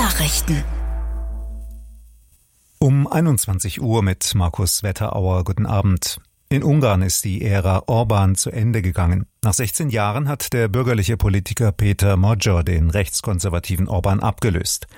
Nachrichten. Um 21 Uhr mit Markus Wetterauer. Guten Abend. In Ungarn ist die Ära Orbán zu Ende gegangen. Nach 16 Jahren hat der bürgerliche Politiker Péter Magyar den rechtskonservativen Orbán abgelöst.